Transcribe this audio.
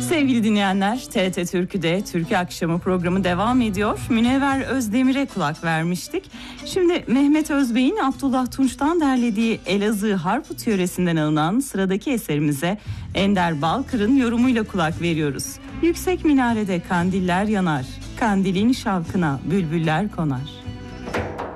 Sevgili dinleyenler, TRT Türkü'de Türkü Akşamı programı devam ediyor. Münevver Özdemir'e kulak vermiştik. Şimdi Mehmet Özbey'in Abdullah Tunç'tan derlediği Elazığ Harput yöresinden alınan sıradaki eserimize Ender Balkır'ın yorumuyla kulak veriyoruz. Yüksek minarede kandiller yanar, kandilin şavkına bülbüller konar.